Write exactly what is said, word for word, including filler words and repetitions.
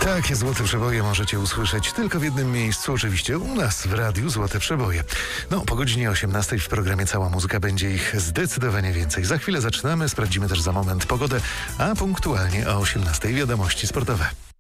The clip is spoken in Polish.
Takie Złote Przeboje możecie usłyszeć tylko w jednym miejscu, oczywiście u nas w Radiu Złote Przeboje. No, po godzinie osiemnastej w programie Cała Muzyka będzie ich zdecydowanie więcej. Za chwilę zaczynamy, sprawdzimy też za moment pogodę, a punktualnie o osiemnastej wiadomości sportowe.